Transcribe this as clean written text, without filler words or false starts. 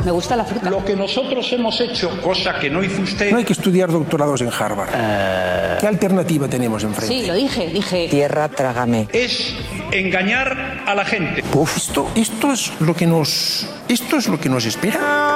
Me gusta la fruta. Lo que nosotros hemos hecho, cosa que no hizo usted... No hay que estudiar doctorados en Harvard. ¿Qué alternativa tenemos enfrente? Sí, lo dije. Tierra, trágame. es engañar a la gente. Esto es lo que nos espera.